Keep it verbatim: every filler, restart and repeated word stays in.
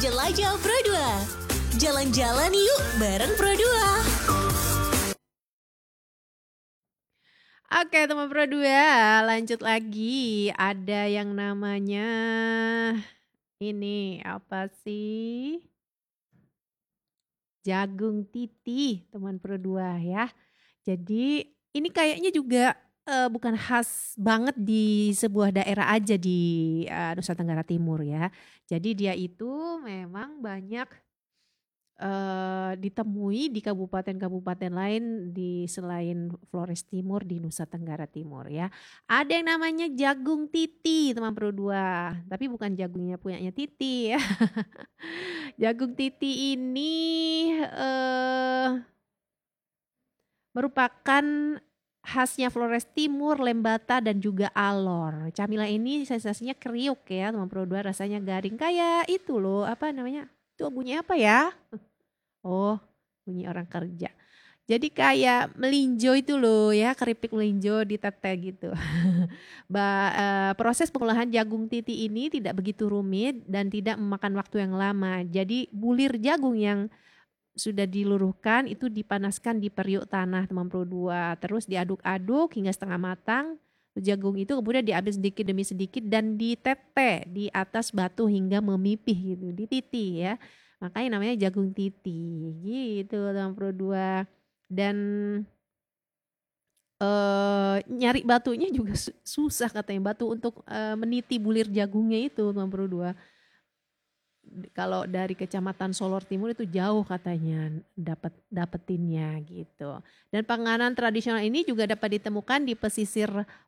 Jelajah Pro dua. Jalan-jalan yuk bareng Pro dua. Oke teman Pro dua, lanjut lagi. Ada yang namanya ini apa sih? Jagung titi teman Pro dua ya. Jadi ini kayaknya juga eh, bukan khas banget di sebuah daerah aja di eh, Nusa Tenggara Timur ya. Jadi dia itu memang banyak eh, ditemui di kabupaten-kabupaten lain di selain Flores Timur di Nusa Tenggara Timur ya. Ada yang namanya jagung titi teman Pro dua, tapi bukan jagungnya punyanya Titi ya. Jagung titi ini eh merupakan khasnya Flores Timur, Lembata dan juga Alor. Camilan ini sensasinya kriuk ya teman Pro dua, rasanya garing kayak itu loh, apa namanya? Itu bunyi apa ya? Oh, bunyi orang kerja. Jadi kayak melinjo itu loh ya, keripik melinjo di tete gitu. ba, eh, proses pengolahan jagung titi ini tidak begitu rumit dan tidak memakan waktu yang lama. Jadi bulir jagung yang sudah diluruhkan itu dipanaskan di periuk tanah teman Pro dua. Terus diaduk-aduk hingga setengah matang. Jagung itu kemudian diambil sedikit demi sedikit dan ditete di atas batu hingga memipih gitu, dititi ya. Makanya namanya jagung titi gitu teman Pro dua. Dan eh, nyari batunya juga susah katanya, batu untuk eh, meniti bulir jagungnya itu teman Pro dua. Kalau dari Kecamatan Solor Timur itu jauh katanya dapat dapetinnya gitu. Dan panganan tradisional ini juga dapat ditemukan di pesisir